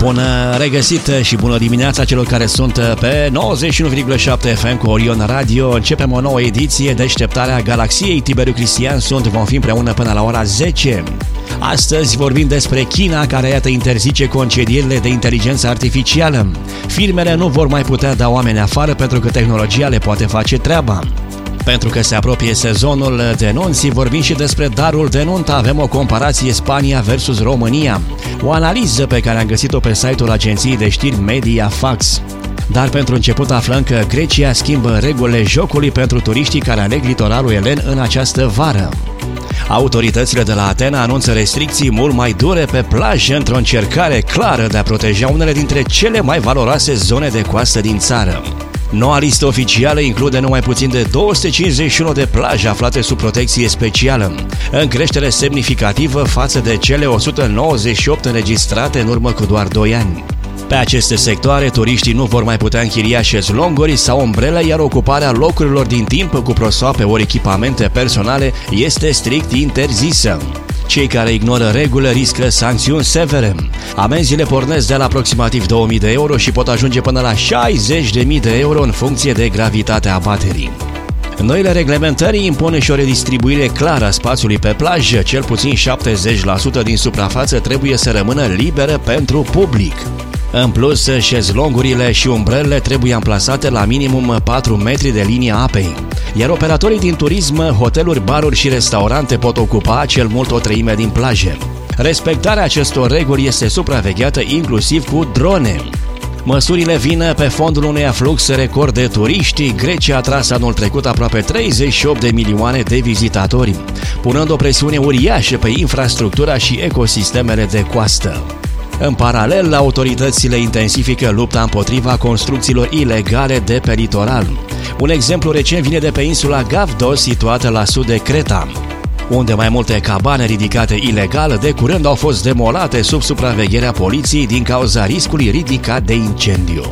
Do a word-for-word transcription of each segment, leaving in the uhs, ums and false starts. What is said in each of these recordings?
Bun regăsit și bună dimineața celor care sunt pe nouăzeci și unu virgulă șapte F M cu Orion Radio. Începem o nouă ediție, Deșteptarea Galaxiei. Tiberiu Cristian sunt, vom fi împreună până la ora zece. Astăzi vorbim despre China, care iată interzice concedierile de inteligență artificială. Firmele nu vor mai putea da oameni afară pentru că tehnologia le poate face treaba. Pentru că se apropie sezonul de nunți, vorbim și despre darul de nuntă. Avem o comparație Spania versus România. O analiză pe care am găsit-o pe site-ul agenției de știri Mediafax. Dar pentru început aflăm că Grecia schimbă regulile jocului pentru turiștii care aleg litoralul elen în această vară. Autoritățile de la Atena anunță restricții mult mai dure pe plajă într-o încercare clară de a proteja unele dintre cele mai valoroase zone de coastă din țară. Noua listă oficială include numai puțin de două sute cincizeci și unu de plaje aflate sub protecție specială, în creștere semnificativă față de cele o sută nouăzeci și opt înregistrate în urmă cu doar doi ani. Pe aceste sectoare, turiștii nu vor mai putea închiria șezlonguri sau umbrele, iar ocuparea locurilor din timp cu prosoape ori echipamente personale este strict interzisă. Cei care ignoră regulile riscă sancțiuni severe. Amenziile pornesc de la aproximativ două mii de euro și pot ajunge până la șaizeci de mii de euro în funcție de gravitatea abaterii. Noile reglementări impun și o redistribuire clară a spațiului pe plajă. Cel puțin șaptezeci la sută din suprafață trebuie să rămână liberă pentru public. În plus, șezlongurile și umbrelele trebuie amplasate la minimum patru metri de linia apei. Iar operatorii din turism, hoteluri, baruri și restaurante pot ocupa cel mult o treime din plaje. Respectarea acestor reguli este supravegheată inclusiv cu drone. Măsurile vin pe fondul unui aflux record de turiști. Grecia a tras anul trecut aproape treizeci și opt de milioane de vizitatori, punând o presiune uriașă pe infrastructura și ecosistemele de coastă. În paralel, autoritățile intensifică lupta împotriva construcțiilor ilegale de pe litoral. Un exemplu recent vine de pe insula Gavdos, situată la sud de Creta, unde mai multe cabane ridicate ilegal de curând au fost demolate sub supravegherea poliției din cauza riscului ridicat de incendiu.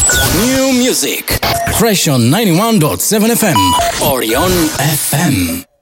New music. Fresh on ninety-one point seven F M. Orion F M.